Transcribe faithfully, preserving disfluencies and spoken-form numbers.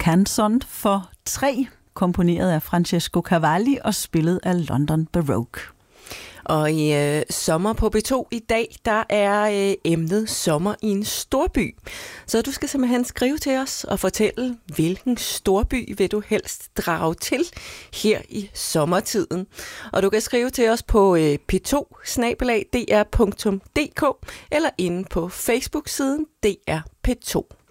Canzone for tre, komponeret af Francesco Cavalli og spillet af London Baroque. Og i øh, Sommer på B to i dag, der er øh, emnet sommer i en storby. Så du skal simpelthen skrive til os og fortælle, hvilken storby vil du helst drage til her i sommertiden. Og du kan skrive til os på øh, p to snabel-a d r punktum d k eller inde på Facebook-siden D R P to.